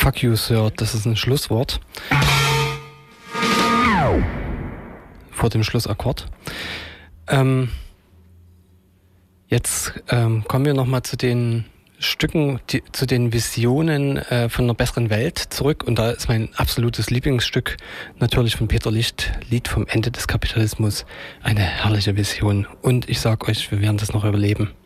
Fuck you, Sir, das ist ein Schlusswort. Vor dem Schlussakkord. Jetzt kommen wir nochmal zu den Stücken, zu den Visionen von einer besseren Welt zurück. Und da ist mein absolutes Lieblingsstück natürlich von Peter Licht, Lied vom Ende des Kapitalismus. Eine herrliche Vision. Und ich sag euch, wir werden das noch überleben.